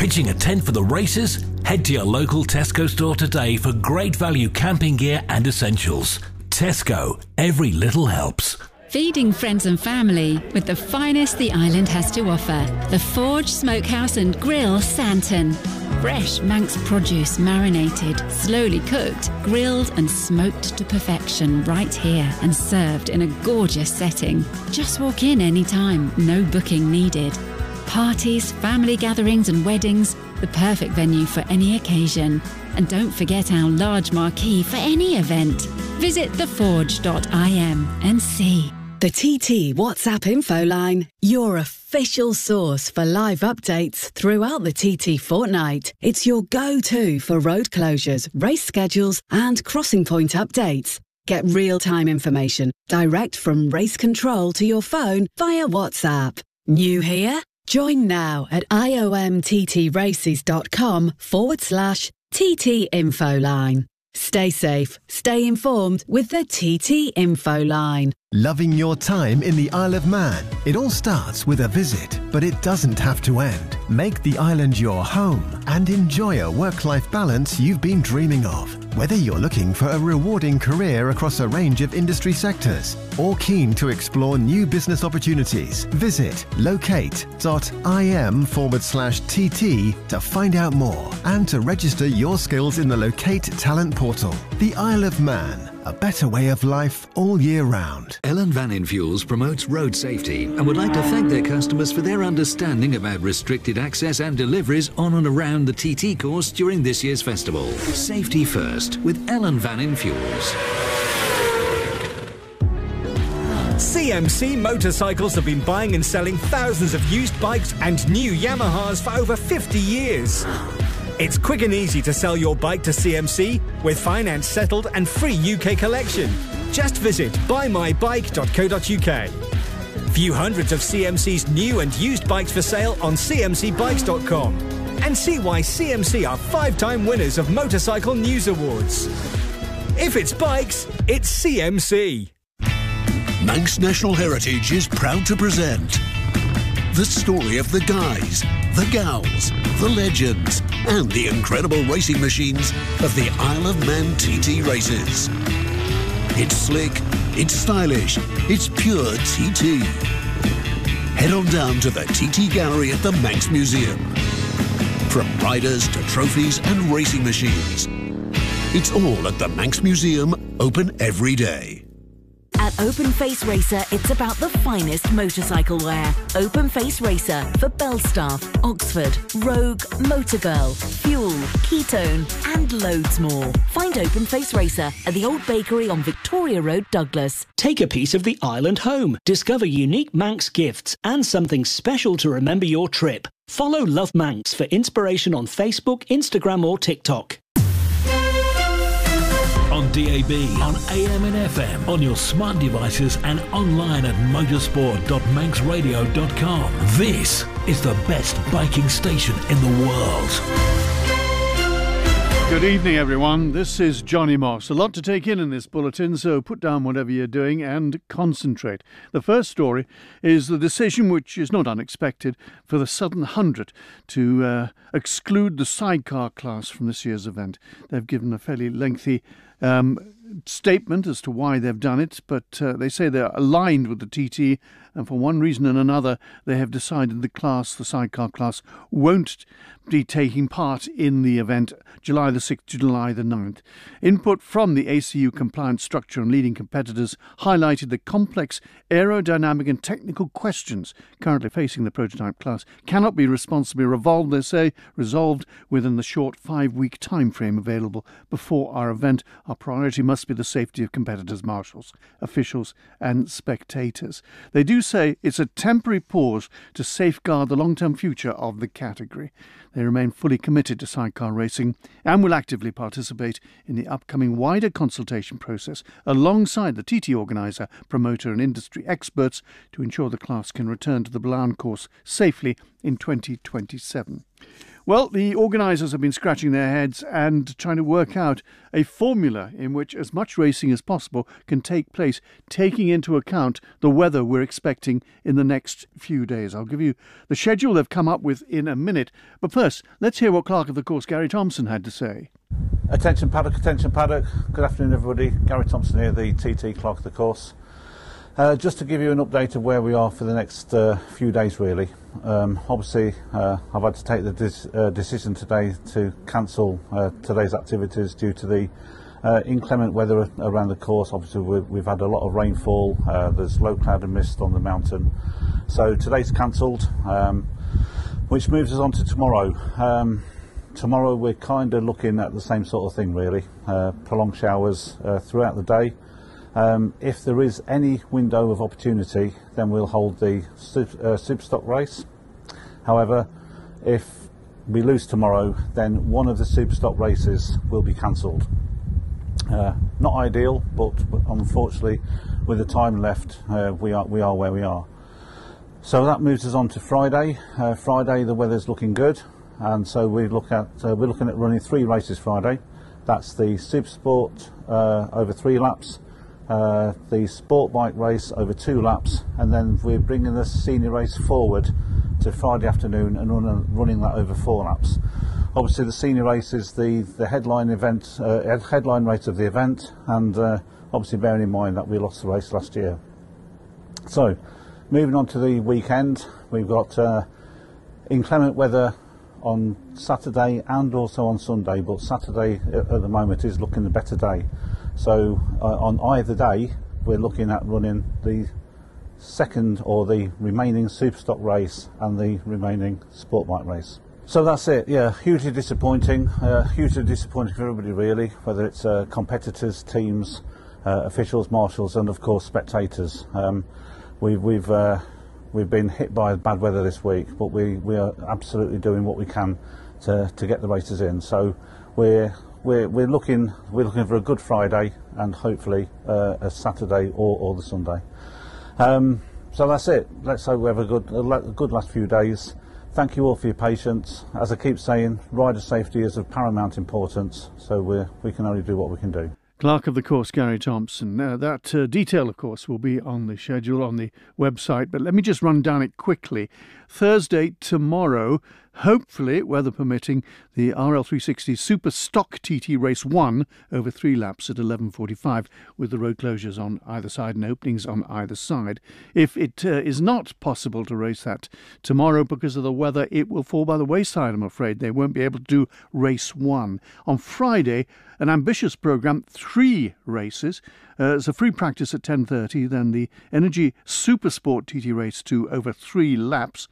Pitching a tent for the races? Head to your local Tesco store today for great value camping gear and essentials. Tesco, every little helps. Feeding friends and family with the finest the island has to offer. The Forge Smokehouse and Grill Santon. Fresh Manx produce marinated, slowly cooked, grilled and smoked to perfection right here and served in a gorgeous setting. Just walk in anytime, no booking needed. Parties, family gatherings and weddings, the perfect venue for any occasion. And don't forget our large marquee for any event. Visit theforge.im and see. The TT WhatsApp info line, your official source for live updates throughout the TT fortnight. It's your go-to for road closures, race schedules and crossing point updates. Get real-time information direct from race control to your phone via WhatsApp. New here? Join now at iomttraces.com/TT info line. Stay safe, stay informed with the TT info line. Loving your time in the Isle of Man? It all starts with a visit, but it doesn't have to end. Make the island your home and enjoy a work-life balance you've been dreaming of. Whether you're looking for a rewarding career across a range of industry sectors or keen to explore new business opportunities, visit locate.im/TT to find out more and to register your skills in the Locate Talent Portal. The Isle of Man. A better way of life all year round. Ellen Van In Fuels promotes road safety and would like to thank their customers for their understanding about restricted access and deliveries on and around the TT course during this year's festival. Safety first with Ellen Van In Fuels. CMC Motorcycles have been buying and selling thousands of used bikes and new Yamahas for over 50 years. It's quick and easy to sell your bike to CMC with finance settled and free UK collection. Just visit buymybike.co.uk. View hundreds of CMC's new and used bikes for sale on cmcbikes.com and see why CMC are 5-time winners of Motorcycle News Awards. If it's bikes, it's CMC. Manx National Heritage is proud to present the story of the guys, the gals, the legends and the incredible racing machines of the Isle of Man TT races. It's slick, it's stylish, it's pure TT. Head on down to the TT Gallery at the Manx Museum. From riders to trophies and racing machines, it's all at the Manx Museum, open every day. At Open Face Racer, it's about the finest motorcycle wear. Open Face Racer for Belstaff, Oxford, Rogue, Motorgirl, Fuel, Ketone and loads more. Find Open Face Racer at the Old Bakery on Victoria Road, Douglas. Take a piece of the island home. Discover unique Manx gifts and something special to remember your trip. Follow Love Manx for inspiration on Facebook, Instagram or TikTok. On DAB, on AM and FM, on your smart devices and online at motorsport.manxradio.com. This is the best biking station in the world. Good evening, everyone. This is Johnny Moss. A lot to take in this bulletin, so put down whatever you're doing and concentrate. The first story is the decision, which is not unexpected, for the Southern 100 to exclude the sidecar class from this year's event. They've given a fairly lengthy statement as to why they've done it, but they say they're aligned with the TT, and for one reason and another they have decided the sidecar class, won't be taking part in the event July the 6th to July the 9th. Input from the ACU compliant structure and leading competitors highlighted the complex aerodynamic and technical questions currently facing the prototype class cannot be responsibly resolved, they say, resolved within the short 5-week time frame available before our event. Our priority must be the safety of competitors, marshals, officials and spectators. They do say it's a temporary pause to safeguard the long-term future of the category. They remain fully committed to sidecar racing and will actively participate in the upcoming wider consultation process alongside the TT organiser, promoter and industry experts to ensure the class can return to the Balawn course safely in 2027. Well, the organisers have been scratching their heads and trying to work out a formula in which as much racing as possible can take place, taking into account the weather we're expecting in the next few days. I'll give you the schedule they've come up with in a minute. But first, let's hear what Clerk of the Course Gary Thompson had to say. Attention paddock, attention paddock. Good afternoon, everybody. Gary Thompson here, the TT Clerk of the Course. Just to give you an update of where we are for the next few days, really. Obviously, I've had to take the decision today to cancel today's activities due to the inclement weather around the course. Obviously, we've had a lot of rainfall. There's low cloud and mist on the mountain. So today's cancelled, which moves us on to tomorrow. Tomorrow we're kind of looking at the same sort of thing, really. Prolonged showers throughout the day. If there is any window of opportunity, then we'll hold the Superstock race. However, if we lose tomorrow, then one of the Superstock races will be cancelled. Not ideal, but unfortunately, with the time left, we are where we are. So that moves us on to Friday. Friday, the weather's looking good, and so we're looking at running 3 races Friday. That's the Supersport over 3 laps. The sport bike race over 2 laps, and then we're bringing the senior race forward to Friday afternoon and running that over 4 laps. Obviously, the senior race is the headline event, headline race of the event, and obviously bearing in mind that we lost the race last year. So, moving on to the weekend, we've got inclement weather on Saturday and also on Sunday, but Saturday at the moment is looking the better day. So on either day we're looking at running the second or the remaining Superstock race and the remaining sport bike race. So that's it. Yeah, hugely disappointing for everybody, really, whether it's competitors, teams, officials, marshals, and of course spectators. We've been hit by bad weather this week, but we are absolutely doing what we can to get the races in. So we're looking for a good Friday and hopefully a Saturday or the Sunday. So that's it. Let's hope we have a good last few days. Thank you all for your patience. As I keep saying, rider safety is of paramount importance, so we can only do what we can do. Clerk of the Course, Gary Thompson. That detail, of course, will be on the schedule on the website, but let me just run down it quickly. Thursday, tomorrow, hopefully, weather permitting, the RL360 Super Stock TT Race 1 over 3 laps at 11:45 with the road closures on either side and openings on either side. If it is not possible to race that tomorrow because of the weather, it will fall by the wayside, I'm afraid. They won't be able to do Race 1. On Friday, an ambitious programme, 3 races. There's a free practice at 10:30, then the Energy Supersport TT Race 2 over 3 laps,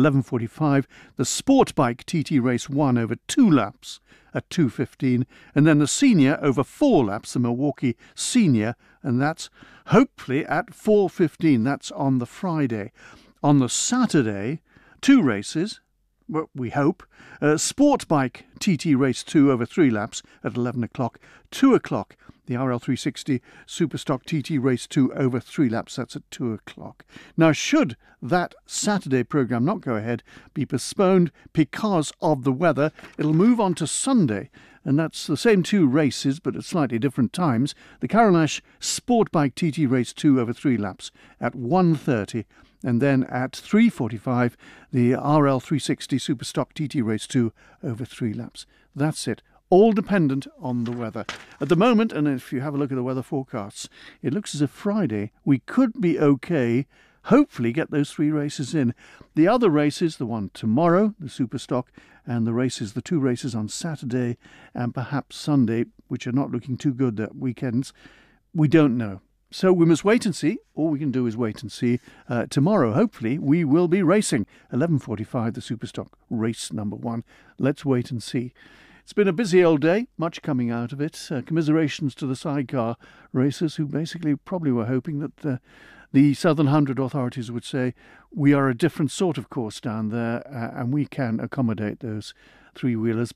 11:45, the Sport Bike TT Race 1 over 2 laps at 2:15, and then the Senior over 4 laps, the Milwaukee Senior, and that's hopefully at 4:15. That's on the Friday. On the Saturday, 2 races. Well, we hope. Sport Bike TT Race 2 over 3 laps at 11 o'clock. 2 o'clock, the RL360 Superstock TT Race 2 over 3 laps. That's at 2 o'clock. Now, should that Saturday programme not go ahead, be postponed because of the weather, it'll move on to Sunday. And that's the same 2 races, but at slightly different times. The Carol Nash Sport Bike TT Race 2 over 3 laps at 1:30. And then at 3:45, the RL360 Superstock TT Race 2 over 3 laps. That's it. All dependent on the weather. At the moment, and if you have a look at the weather forecasts, it looks as if Friday we could be okay, hopefully get those 3 races in. The other races, the one tomorrow, the Superstock, and the 2 races on Saturday and perhaps Sunday, which are not looking too good that weekends, we don't know. So we must wait and see. All we can do is wait and see. Tomorrow, hopefully, we will be racing. 11:45, the Superstock race number 1. Let's wait and see. It's been a busy old day, much coming out of it. Commiserations to the sidecar racers who basically probably were hoping that the Southern 100 authorities would say, we are a different sort of course down there and we can accommodate those 3-wheelers. But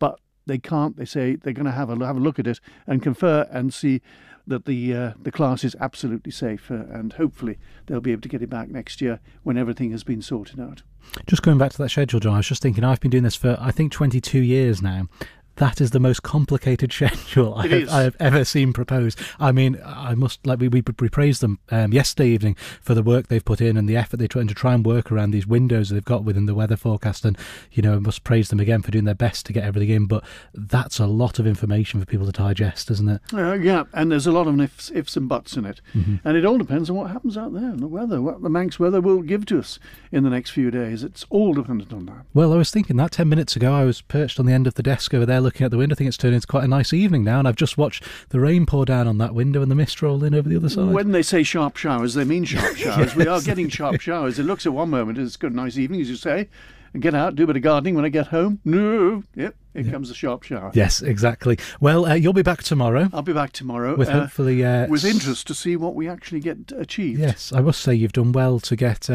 they can't. They say they're going to have a look at it and confer and see that the class is absolutely safe, and hopefully they'll be able to get it back next year when everything has been sorted out. Just going back to that schedule, John, I was just thinking, I've been doing this for, I think, 22 years now. That is the most complicated schedule I have ever seen proposed. I mean, I must, like, we praised them yesterday evening for the work they've put in and the effort they're trying to try and work around these windows they've got within the weather forecast. And, you know, I must praise them again for doing their best to get everything in. But that's a lot of information for people to digest, isn't it? Yeah, and there's a lot of ifs and buts in it. Mm-hmm. And it all depends on what happens out there and the weather, what the Manx weather will give to us in the next few days. It's all dependent on that. Well, I was thinking that 10 minutes ago, I was perched on the end of the desk over there looking out the window. I think it's turned into quite a nice evening now, and I've just watched the rain pour down on that window and the mist roll in over the other side. When they say sharp showers, they mean sharp showers. Yes. We are getting sharp showers. It looks at one moment it's got a nice evening, as you say, and get out, do a bit of gardening when I get home. No, here comes the sharp shower. Yes, exactly. Well, you'll be back tomorrow. I'll be back tomorrow. With hopefully... with interest to see what we actually get achieved. Yes, I must say you've done well to get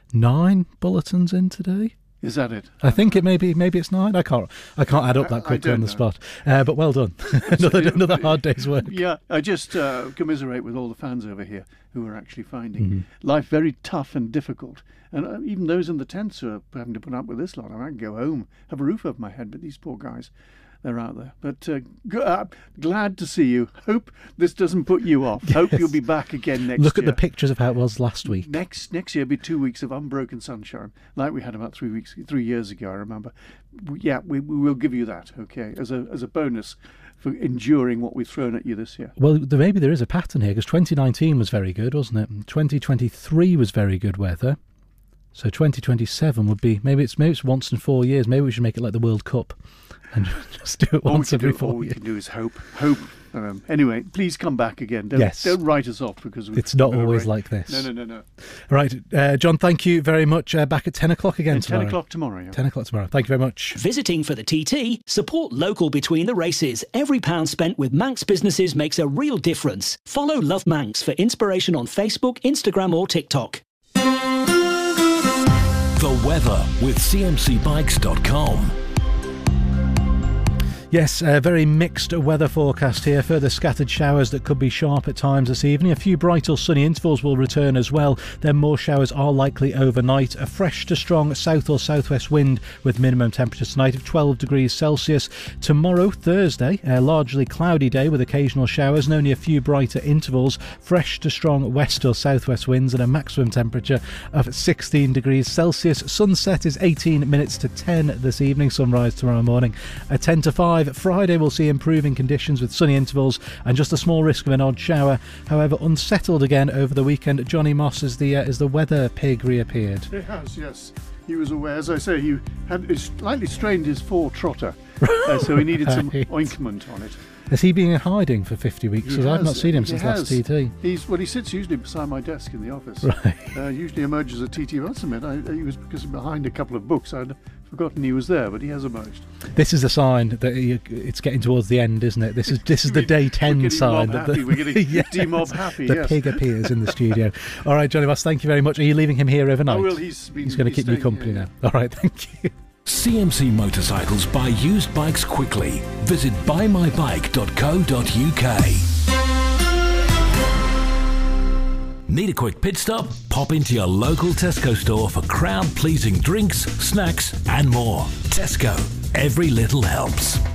9 bulletins in today. Is that it? I think maybe it's 9. I can't add up that quickly on the spot. But well done. another hard day's work. Yeah, I just commiserate with all the fans over here who are actually finding life very tough and difficult. And even those in the tents who are having to put up with this lot. I can go home, have a roof over my head, but these poor guys, they're out there. But glad to see you. Hope this doesn't put you off. Yes. Hope you'll be back again next year. Look at the pictures of how it was last week. Next year will be 2 weeks of unbroken sunshine, like we had about 3 years ago, I remember. Yeah, we will give you that, okay, as a bonus for enduring what we've thrown at you this year. Well, maybe there is a pattern here, because 2019 was very good, wasn't it? 2023 was very good weather. So 2027 would be, maybe it's once in 4 years. Maybe we should make it like the World Cup and just do it once every 4 years. All we can do is hope. Anyway, please come back again. Don't write us off because it's not always like this. No. Right, John, thank you very much. Back at 10 o'clock again tomorrow. 10 o'clock tomorrow, yeah. 10 o'clock tomorrow. Thank you very much. Visiting for the TT? Support local between the races. Every pound spent with Manx businesses makes a real difference. Follow Love Manx for inspiration on Facebook, Instagram or TikTok. The weather with cmcbikes.com. Yes, a very mixed weather forecast here. Further scattered showers that could be sharp at times this evening. A few bright or sunny intervals will return as well. Then more showers are likely overnight. A fresh to strong south or southwest wind with minimum temperatures tonight of 12 degrees Celsius. Tomorrow, Thursday, a largely cloudy day with occasional showers and only a few brighter intervals. Fresh to strong west or southwest winds and a maximum temperature of 16 degrees Celsius. Sunset is 18 minutes to 10 this evening. Sunrise tomorrow morning at 10 to 5. Friday we'll see improving conditions with sunny intervals and just a small risk of an odd shower. However, unsettled again over the weekend. Johnny Moss as the weather pig reappeared. He has, yes. He was aware, as I say, he had slightly strained his foretrotter, so he needed some ointment on it. Has he been in hiding for 50 weeks? Because I've not seen him since last TT. He sits usually beside my desk in the office. Right. Usually emerges at TT. I must admit, he was because behind a couple of books. I'd forgotten he was there, but he has emerged. This is a sign that it's getting towards the end, isn't it? This is the day 10 sign. We're getting demob happy. The pig appears in the studio. All right, Johnny Moss, thank you very much. Are you leaving him here overnight? Oh, well, he's going to keep you company now. All right, thank you. CMC Motorcycles buy used bikes quickly. Visit buymybike.co.uk. Need a quick pit stop? Pop into your local Tesco store for crowd-pleasing drinks, snacks and more. Tesco. Every little helps.